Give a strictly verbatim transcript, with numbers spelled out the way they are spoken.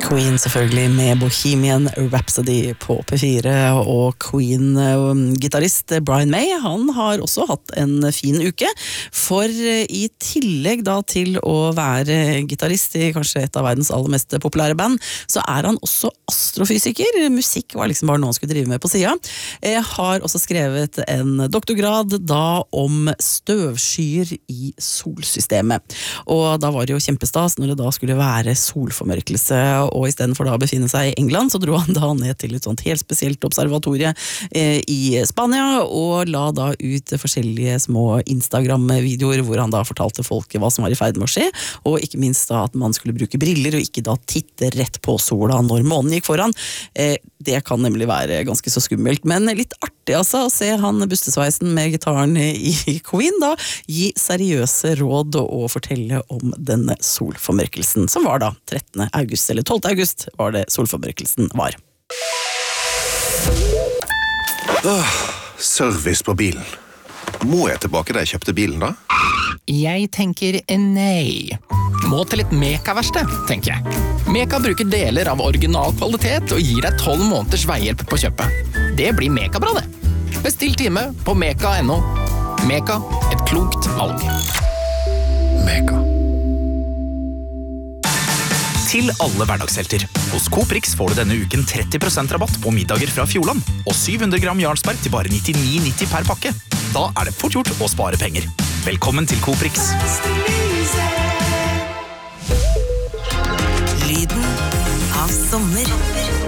Queen selvfølgelig med Bohemian Rhapsody på P fire, og Queen-gitarrist Brian May, han har også hatt en fin uke, for i tillegg da til å være gitarist i kanskje et av verdens aller mest populære band, så er han også astrofysiker. Musikk var liksom bare noe han skulle drive med på siden. Jeg har også skrevet en doktorgrad da om støvskyer i solsystemet, og da var det jo kjempestas når det da skulle være solformørkelse, og i stedet for da å befinne seg i England, så dro han da ned til et sånt helt spesielt observatorie eh, i Spania, og la da ut forskjellige små Instagram-videoer hvor han da fortalte folk hva som var i ferd med å skje, og ikke minst da at man skulle bruke briller og ikke da titte rett på sola når månen gikk foran. Eh, det kan nemlig være ganske så skummelt, men litt artig altså å se han bustesveisen med gitaren i Queen da, gi seriøse råd og fortelle om denne solformørkelsen, som var da trettende august, eller tolvte august var det solformørkelsen var. Åh, service på bilen. Må jeg tilbake da jeg kjøpte bilen da? Jeg tenker nei. Må til et Meka-verksted, tenker jeg. Meka bruker deler av original kvalitet og gir deg tolv måneders veihjelp på kjøpet. Det blir Meka-bra det. Bestill time på meka punktum no. Meka, et klokt valg. Meka. Til alle hverdagshelter. Hos Coprix får du denne uken tretti prosent rabatt på middager fra Fjordland, og syv hundre gram Jarlsberg til bare nittini nitti per pakke. Da er det fort gjort å spare penger. Velkommen til Coprix. Lyden av sommer.